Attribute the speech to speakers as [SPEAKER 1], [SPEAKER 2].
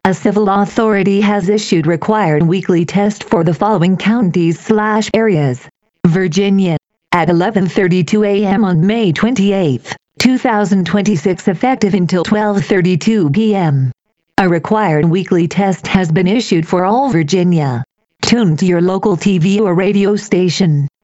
[SPEAKER 1] A civil authority has issued required weekly test for the following counties/areas. Virginia. At 11:32 a.m. on May 28, 2026, effective until 12:32 p.m. A required weekly test has been issued for all Virginia. Tune to your local TV or radio station.